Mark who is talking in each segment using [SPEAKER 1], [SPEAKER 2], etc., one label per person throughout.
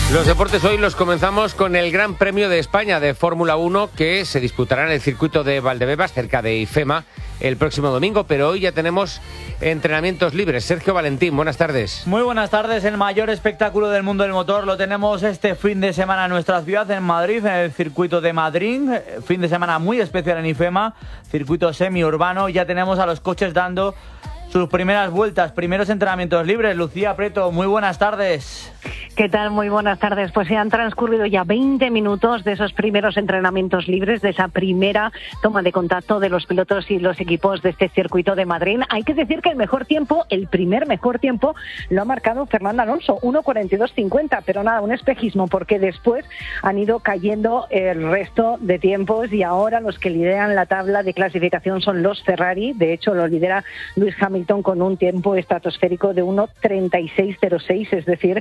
[SPEAKER 1] Los deportes hoy los comenzamos con el Gran Premio de España de Fórmula 1 que se disputará en el circuito de Valdebebas, cerca de Ifema, el próximo domingo, pero hoy ya tenemos entrenamientos libres. Sergio Valentín, buenas tardes.
[SPEAKER 2] Muy buenas tardes. El mayor espectáculo del mundo del motor lo tenemos este fin de semana en nuestra ciudad, en Madrid, en el circuito de Madrid. Fin de semana muy especial en Ifema, circuito semiurbano. Ya tenemos a los coches dando sus primeras vueltas, primeros entrenamientos libres. Lucía Preto, muy buenas tardes.
[SPEAKER 3] ¿Qué tal? Muy buenas tardes. Pues se han transcurrido ya 20 minutos de esos primeros entrenamientos libres, de esa primera toma de contacto de los pilotos y los equipos de este circuito de Madrid. Hay que decir que el primer mejor tiempo, lo ha marcado Fernando Alonso, 1:42.50, pero nada, un espejismo, porque después han ido cayendo el resto de tiempos y ahora los que lideran la tabla de clasificación son los Ferrari. De hecho, lo lidera Lewis Hamilton con un tiempo estratosférico de 1:36.06, es decir,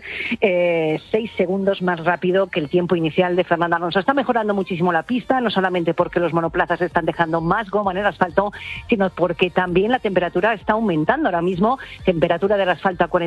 [SPEAKER 3] 6 segundos más rápido que el tiempo inicial de Fernando Alonso. Está mejorando muchísimo la pista, no solamente porque los monoplazas están dejando más goma en el asfalto, sino porque también la temperatura está aumentando. Ahora mismo, temperatura del asfalto a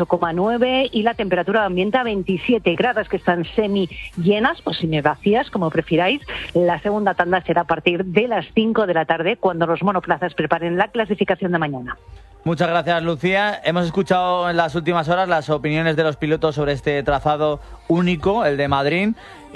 [SPEAKER 3] 48,9 y la temperatura de ambiente a 27 grados, que están semi llenas o semi vacías, como prefiráis. La segunda tanda será a partir de las 5 de la tarde, cuando los monoplazas preparen la clasificación de mañana.
[SPEAKER 2] Muchas gracias, Lucía. Hemos escuchado en las últimas horas las opiniones de los pilotos sobre este trazado único, el de Madrid,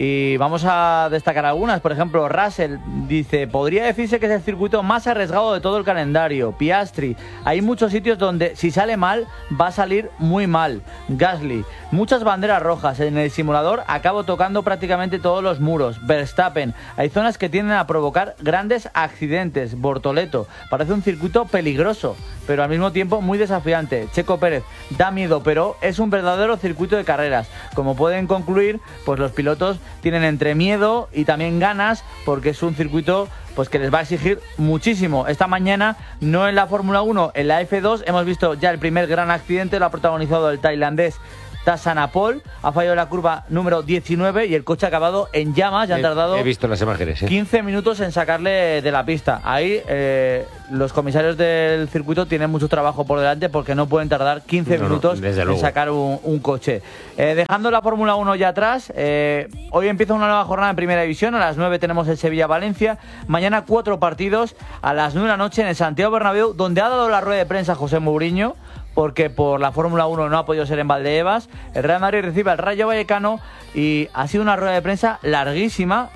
[SPEAKER 2] y vamos a destacar algunas. Por ejemplo, Russell dice: podría decirse que es el circuito más arriesgado de todo el calendario. Piastri: hay muchos sitios donde si sale mal, va a salir muy mal. Gasly: muchas banderas rojas. En el simulador acabo tocando prácticamente todos los muros. Verstappen: hay zonas que tienden a provocar grandes accidentes. Bortoleto: parece un circuito peligroso, pero al mismo tiempo muy desafiante. Checo Pérez: da miedo, pero es un verdadero circuito de carreras. Como pueden concluir, pues los pilotos tienen entre miedo y también ganas, porque es un circuito pues que les va a exigir muchísimo. Esta mañana, no en la Fórmula 1, en la F2, hemos visto ya el primer gran accidente. Lo ha protagonizado el tailandés Tassanapol. Ha fallado la curva número 19 y el coche ha acabado en llamas. Ya han tardado,
[SPEAKER 1] he visto las imágenes,
[SPEAKER 2] 15 minutos en sacarle de la pista. Ahí los comisarios del circuito tienen mucho trabajo por delante, porque no pueden tardar 15 minutos en sacar un coche. Dejando la Fórmula 1 ya atrás, hoy empieza una nueva jornada en Primera División. A las 9 tenemos el Sevilla-Valencia. Mañana 4 partidos a las 9 de la noche en el Santiago Bernabéu, donde ha dado la rueda de prensa José Mourinho, porque por la Fórmula 1 no ha podido ser en Valdebebas. El Real Madrid recibe al Rayo Vallecano y ha sido una rueda de prensa larguísima.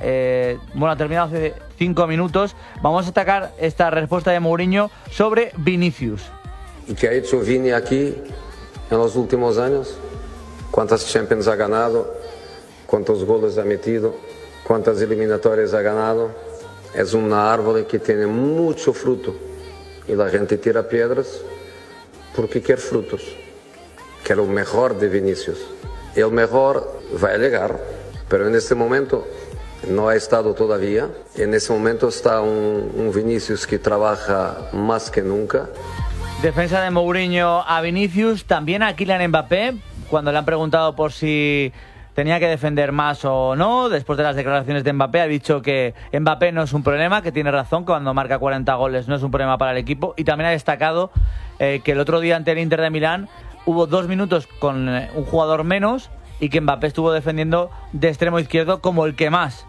[SPEAKER 2] Ha terminado hace 5 minutos. Vamos a destacar esta respuesta de Mourinho sobre Vinicius.
[SPEAKER 4] ¿Y qué ha hecho Vini aquí en los últimos años? ¿Cuántas Champions ha ganado? ¿Cuántos goles ha metido? ¿Cuántas eliminatorias ha ganado? Es una árbol que tiene mucho fruto y la gente tira piedras porque quer frutos. Quer o mejor de Vinicius. El mejor va a llegar, pero en este momento no ha estado todavía. En ese momento está un Vinicius que trabaja más que nunca.
[SPEAKER 2] Defensa de Mourinho a Vinicius, también a Kylian Mbappé, cuando le han preguntado por si tenía que defender más o no. Después de las declaraciones de Mbappé, ha dicho que Mbappé no es un problema, que tiene razón, que cuando marca 40 goles no es un problema para el equipo. Y también ha destacado que el otro día ante el Inter de Milán hubo 2 minutos con un jugador menos y que Mbappé estuvo defendiendo de extremo izquierdo como el que más.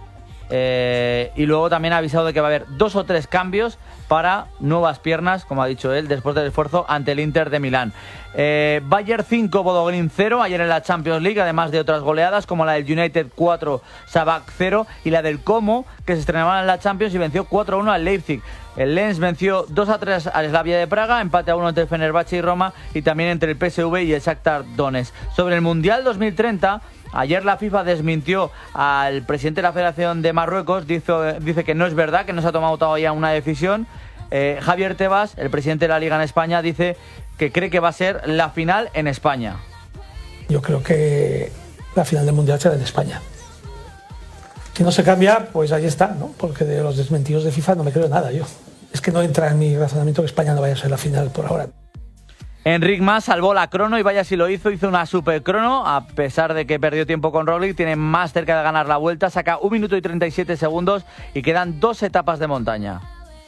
[SPEAKER 2] Y luego también ha avisado de que va a haber 2 o 3 cambios para nuevas piernas, como ha dicho él, después del esfuerzo ante el Inter de Milán. Bayern 5, Bodo Glimt 0, ayer en la Champions League, además de otras goleadas como la del United 4, Sabak 0, y la del Como, que se estrenaba en la Champions y venció 4-1 al Leipzig. El Lens venció 2-3 al Slavia de Praga, empate a 1 entre Fenerbahce y Roma, y también entre el PSV y el Shakhtar Donetsk. Sobre el Mundial 2030... ayer la FIFA desmintió al presidente de la Federación de Marruecos. Dice que no es verdad, que no se ha tomado todavía una decisión. Javier Tebas, el presidente de la Liga en España, dice que cree que va a ser la final en España.
[SPEAKER 5] Yo creo que la final del Mundial será en España. Si no se cambia, pues ahí está, ¿no? Porque de los desmentidos de FIFA no me creo nada yo. Es que no entra en mi razonamiento que España no vaya a ser la final por ahora.
[SPEAKER 2] Enric Mas salvó la crono y vaya si lo hizo una super crono, a pesar de que perdió tiempo con Roglic. Tiene más cerca de ganar la vuelta, saca 1 minuto y 37 segundos y quedan 2 etapas de montaña.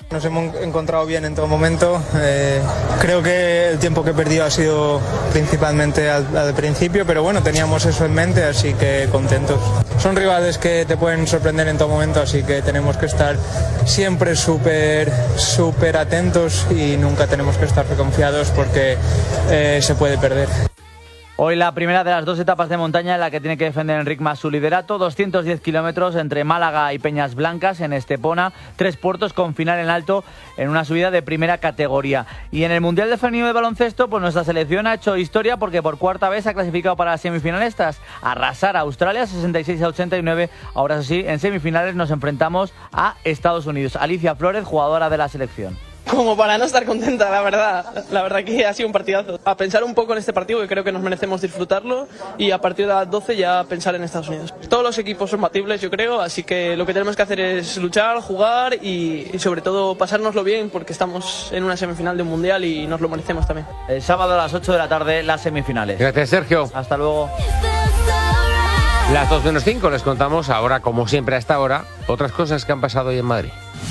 [SPEAKER 6] Nos hemos encontrado bien en todo momento. Creo que el tiempo que he perdido ha sido principalmente al principio, pero bueno, teníamos eso en mente, así que contentos. Son rivales que te pueden sorprender en todo momento, así que tenemos que estar siempre súper atentos y nunca tenemos que estar confiados porque se puede perder.
[SPEAKER 2] Hoy la primera de las 2 etapas de montaña en la que tiene que defender Enric Mas su liderato, 210 kilómetros entre Málaga y Peñas Blancas en Estepona, 3 puertos con final en alto en una subida de primera categoría. Y en el Mundial de Femenino de Baloncesto, pues nuestra selección ha hecho historia porque por cuarta vez ha clasificado para las semifinales tras arrasar a Australia 66-89. Ahora sí, en semifinales nos enfrentamos a Estados Unidos. Alicia Flores, jugadora de la selección.
[SPEAKER 7] Como para no estar contenta, la verdad que ha sido un partidazo. A pensar un poco en este partido, que creo que nos merecemos disfrutarlo, y a partir de las 12 ya pensar en Estados Unidos. Todos los equipos son batibles, yo creo, así que lo que tenemos que hacer es luchar, jugar y sobre todo pasárnoslo bien, porque estamos en una semifinal de un mundial y nos lo merecemos también.
[SPEAKER 2] El sábado a las 8 de la tarde, las semifinales.
[SPEAKER 1] Gracias, Sergio.
[SPEAKER 2] Hasta luego.
[SPEAKER 1] Las 2:05 les contamos ahora, como siempre a esta hora, otras cosas que han pasado hoy en Madrid.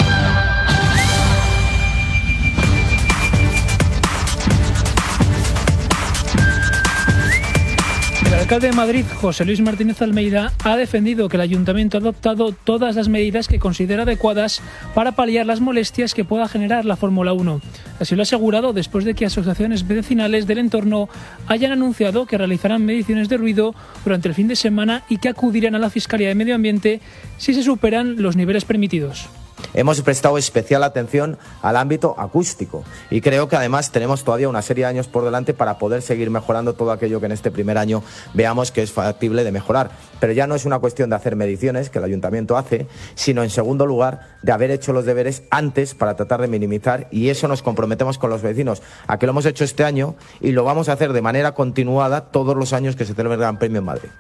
[SPEAKER 8] El alcalde de Madrid, José Luis Martínez Almeida, ha defendido que el ayuntamiento ha adoptado todas las medidas que considera adecuadas para paliar las molestias que pueda generar la Fórmula 1. Así lo ha asegurado después de que asociaciones vecinales del entorno hayan anunciado que realizarán mediciones de ruido durante el fin de semana y que acudirán a la Fiscalía de Medio Ambiente si se superan los niveles permitidos.
[SPEAKER 9] Hemos prestado especial atención al ámbito acústico y creo que además tenemos todavía una serie de años por delante para poder seguir mejorando todo aquello que en este primer año veamos que es factible de mejorar. Pero ya no es una cuestión de hacer mediciones, que el ayuntamiento hace, sino en segundo lugar de haber hecho los deberes antes para tratar de minimizar, y eso nos comprometemos con los vecinos a que lo hemos hecho este año y lo vamos a hacer de manera continuada todos los años que se celebre el Gran Premio en Madrid.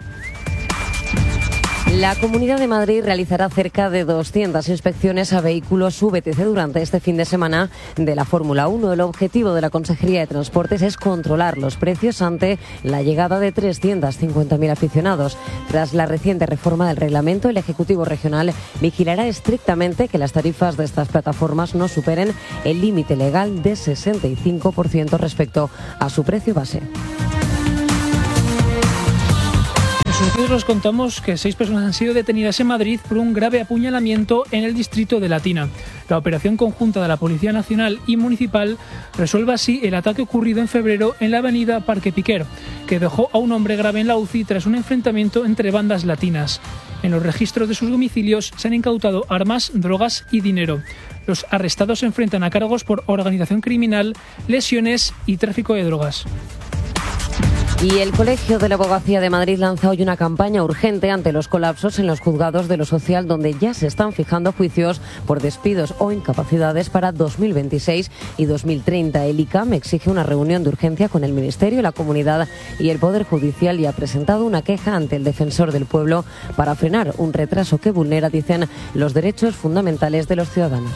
[SPEAKER 10] La Comunidad de Madrid realizará cerca de 200 inspecciones a vehículos VTC durante este fin de semana de la Fórmula 1. El objetivo de la Consejería de Transportes es controlar los precios ante la llegada de 350.000 aficionados. Tras la reciente reforma del reglamento, el Ejecutivo Regional vigilará estrictamente que las tarifas de estas plataformas no superen el límite legal de 65% respecto a su precio base.
[SPEAKER 8] Nosotros os contamos que 6 personas han sido detenidas en Madrid por un grave apuñalamiento en el distrito de Latina. La operación conjunta de la Policía Nacional y Municipal resuelve así el ataque ocurrido en febrero en la avenida Parque Piquer, que dejó a un hombre grave en la UCI tras un enfrentamiento entre bandas latinas. En los registros de sus domicilios se han incautado armas, drogas y dinero. Los arrestados se enfrentan a cargos por organización criminal, lesiones y tráfico de drogas.
[SPEAKER 10] Y el Colegio de la Abogacía de Madrid lanza hoy una campaña urgente ante los colapsos en los juzgados de lo social, donde ya se están fijando juicios por despidos o incapacidades para 2026 y 2030. El ICAM exige una reunión de urgencia con el Ministerio, la Comunidad y el Poder Judicial y ha presentado una queja ante el Defensor del Pueblo para frenar un retraso que vulnera, dicen, los derechos fundamentales de los ciudadanos.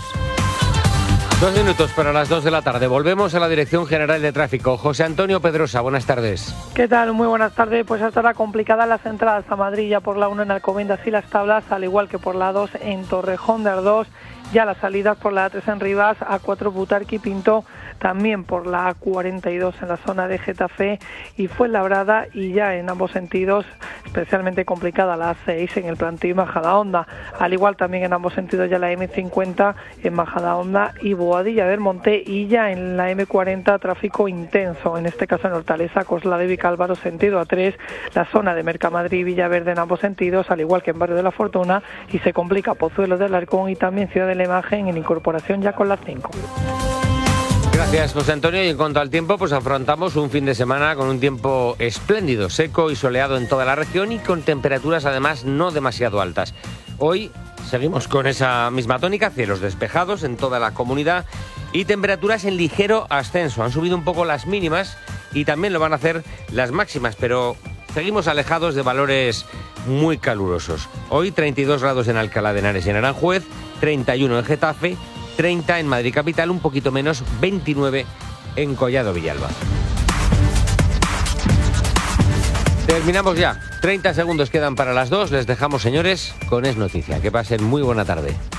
[SPEAKER 1] 2 minutos para las 2 de la tarde. Volvemos a la Dirección General de Tráfico. José Antonio Pedrosa, buenas tardes.
[SPEAKER 11] ¿Qué tal? Muy buenas tardes. Pues estará complicada las entradas a Madrid ya por la 1 en Alcobendas y Las Tablas, al igual que por la 2 en Torrejón de Ardoz. Ya las salidas por la A3 en Rivas, A4 Butarque y Pinto, también por la A42 en la zona de Getafe y Fuenlabrada, y ya en ambos sentidos especialmente complicada la A6 en el Plantío y Majadahonda, al igual también en ambos sentidos ya la M50 en Majadahonda y Boadilla del Monte, y ya en la M40 tráfico intenso, en este caso en Hortaleza, Coslada y Vicálvaro sentido A3, la zona de Mercamadrid y Villaverde en ambos sentidos, al igual que en Barrio de la Fortuna, y se complica Pozuelo del Alarcón y también Ciudad de la Imagen en incorporación ya con las 5.
[SPEAKER 1] Gracias, José Antonio. Y en cuanto al tiempo, pues afrontamos un fin de semana con un tiempo espléndido, seco y soleado en toda la región y con temperaturas además no demasiado altas. Hoy seguimos con esa misma tónica, cielos despejados en toda la comunidad y temperaturas en ligero ascenso. Han subido un poco las mínimas y también lo van a hacer las máximas, pero seguimos alejados de valores muy calurosos. Hoy 32 grados en Alcalá de Henares y en Aranjuez, 31 en Getafe, 30 en Madrid capital, un poquito menos, 29 en Collado Villalba. Terminamos ya. 30 segundos quedan para las 2. Les dejamos, señores, con Es Noticia. Que pasen muy buena tarde.